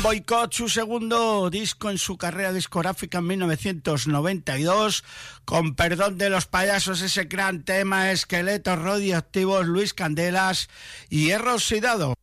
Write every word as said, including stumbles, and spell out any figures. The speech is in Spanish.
Boycott, su segundo disco en su carrera discográfica en mil novecientos noventa y dos, con Perdón de los Payasos, ese gran tema, Esqueletos Radioactivos, Luis Candelas y Hierro Oxidado.